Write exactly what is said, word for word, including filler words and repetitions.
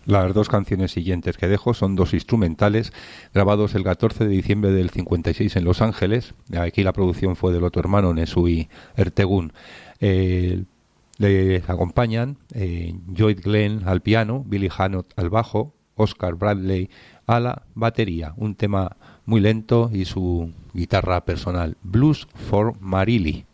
Las dos canciones siguientes que dejo son dos instrumentales grabados el catorce de diciembre del cincuenta y seis en Los Ángeles. Aquí la producción fue del otro hermano, Nesui Ertegun. Eh, le acompañan eh, Lloyd Glenn al piano, Billy Hannott al bajo, Oscar Bradley a la batería. Un tema muy lento y su guitarra personal, Blues for Marili.